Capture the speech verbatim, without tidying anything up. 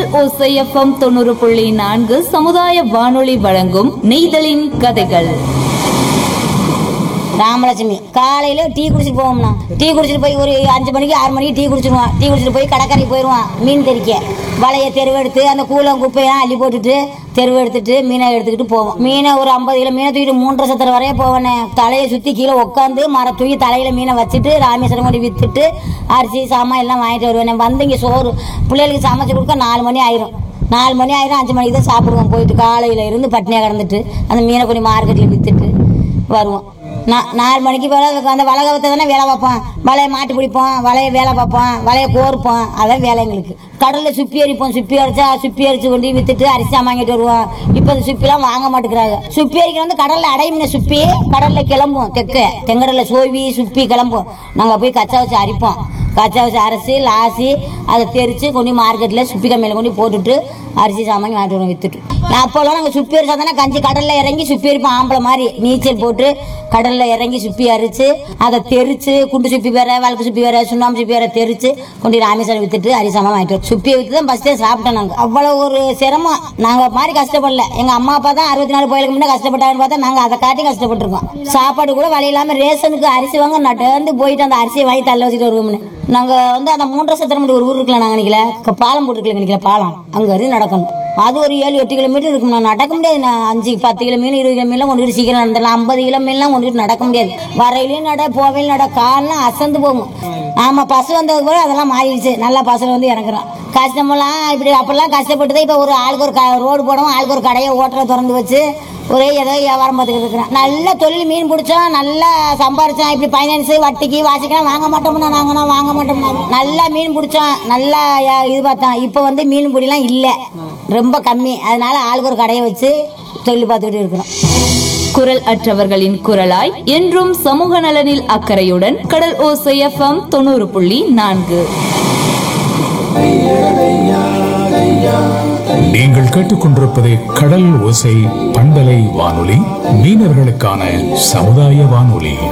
ஓசை எஃப்எம் தொண்ணூறு புள்ளி நான்கு சமுதாய வானொலி வழங்கும் நெய்தலின் கதைகள். ராமலட்சுமி காலையில டீ குடிச்சிட்டு போவோம்னா டீ குடிச்சிட்டு போய் ஒரு அஞ்சு மணிக்கு ஆறு மணிக்கு டீ குடிச்சிடுவான். டீ குடிச்சிட்டு போய் கடற்கரைக்கு போயிடுவான் மீன் தெறிக்க. வலையை தெருவெடுத்து அந்த கூலம் குப்பையெல்லாம் அள்ளி போட்டுட்டு தெருவெடுத்துட்டு மீனை எடுத்துக்கிட்டு போவோம். மீனை ஒரு ஐம்பது கிலோ மீனை தூக்கிட்டு மூன்றரை சத்திர வரைய போவேனே. தலையை சுற்றி கீழே உட்காந்து மர தூக்கி தலையில மீனை வச்சுட்டு ராமேஸ்வரம் கொண்டு வித்துட்டு அரிசி சாமான் எல்லாம் வாங்கிட்டு வருவேன். வந்து இங்கே சோறு பிள்ளைகளுக்கு சமைச்சு கொடுக்க நாலு மணி ஆயிரும். நாலு மணி ஆயிரம் அஞ்சு மணிக்கு தான் சாப்பிடுவோம். போயிட்டு காலையில இருந்து பட்னியாக கிடந்துட்டு அந்த மீனை கொஞ்சம் மார்க்கெட்டில் விற்றுட்டு வருவோம். நான் நாலு மணிக்கு மேலே அந்த வலை கவத்தை தானே வேலை பார்ப்போம். வலையை மாட்டு பிடிப்போம், வலையை வேலை பார்ப்போம், வலையை கோர்ப்போம். அதான் வேலை எங்களுக்கு. கடலில் சுப்பி அரிப்போம். சுப்பி அரிச்சா சுப்பி அரிச்சு கொண்டு விற்றுட்டு அரிசி வாங்கிட்டு வருவோம். இப்போ அந்த சுப்பிலாம் வாங்க மாட்டேங்கிறாங்க. சுப்பி அரிக்கிற வந்து கடலில் அடைமின சுப்பி கடலில் கிளம்பும். தெக்க தெங்கடலில் சோவி சுப்பி கிளம்பும். நாங்கள் போய் கச்சா வச்சு அரிப்போம். கச்சா வச்சு அரைச்சி லாசி அதை தெரித்து கொண்டு மார்க்கெட்டில் சுப்பி கம்மியில் கொண்டு போட்டுட்டு அரிசி சாமான் வாங்கிட்டு வருவோம் விற்றுட்டு. அப்போல்லாம் நாங்கள் சுப்பி அரிச்சா தானே கஞ்சி கடலில் இறங்கி சுப்பி அரிப்போம். ஆம்பளை மாதிரி நீச்சல் போட்டு கடலில் இறங்கி சுப்பி அரிச்சு அதை தெரிச்சு குண்டு சுப்பி வேற வழக்கு சுப்பி வேற சுண்ணாம்பு சுப்பி வேற தெரிச்சு கொண்டு ராமேஸ்வரம் வித்துட்டு அரிசி சாமான் வாங்கிட்டு வரோம். சுப்பியை வித்து தான் ஃபஸ்ட்டே சாப்பிட்டோம். நாங்கள் அவ்வளோ ஒரு சிரமம். நாங்கள் மாதிரி கஷ்டப்படல. எங்கள் அம்மா அப்பா தான் அறுபத்தி நாலு கோயிலுக்கு முன்னே கஷ்டப்பட்டாங்கன்னு பார்த்தா நாங்கள் அதை காட்டி கஷ்டப்பட்டுருக்கோம். சாப்பாடு கூட வழி இல்லாமல் ரேஷனுக்கு அரிசி வாங்க நடந்து போயிட்டு அந்த அரிசியை வாங்கி தள்ள வச்சுட்டு வருவோம்னு. நாங்கள் வந்து அந்த மூன்றரை சத்திரம் ஒரு ஊர் இருக்கலாம். நாங்கள் நினைக்கல பாலம் போட்டுருக்கல நினைக்கல பாலம் அங்கே இருந்து நடக்கணும். அது ஒரு ஏழு எட்டு கிலோமீட்டர் இருக்கும். நான் நடக்க முடியாது. நான் அஞ்சு பத்து கிலோ மீன் இருபது கிலோ மீன்லாம் கொண்டு சீக்கிரம் நடந்துடலாம். ஐம்பது கிலோ மீன்லாம் கொண்டுட்டு நடக்க முடியாது. வரையிலையும் நட போவையிலும் நட கால்லாம் அசந்து போகும். ஆமா பசு வந்தது கூட அதெல்லாம் மாறிடுச்சு. நல்லா பசுல வந்து இறங்குறோம். கஷ்டமெல்லாம் இப்படி அப்பெல்லாம் கஷ்டப்பட்டுதான் இப்போ ஒரு ஆளுக்கு ஒரு ரோடு போடவும் ஆளுக்கு ஒரு கடையை ஓட்டரை திறந்து வச்சு ஒரே ஏதோ வியாபாரம் பார்த்துக்கிட்டு இருக்கிறேன். நல்ல தொழில் மீன் பிடிச்சோம், நல்லா சம்பாரிச்சோம். இப்படி ஃபைனான்ஸு வட்டிக்கு வாசிக்கலாம் வாங்க மாட்டோம்னா நாங்கன்னா வாங்க மாட்டோம்னா நல்லா மீன் பிடிச்சோம். நல்லா இது பார்த்தோம். இப்போ வந்து மீன் பிடிலாம் இல்லை, ரொம்ப கம்மி. அதனால ஆளுக்கு ஒரு கடையை வச்சு தொழில் பார்த்துக்கிட்டு இருக்கிறோம். குரல் அற்றவர்களின் குரலாய் என்றும் சமூக நலனில் அக்கறையுடன் கடல் ஓசை எஃப்எம் தொண்ணூறு புள்ளி நான்கு. நீங்கள் கேட்டுக்கொண்டிருப்பது கடல் ஓசை பண்பலை வானொலி, மீனவர்களுக்கான சமுதாய வானொலி.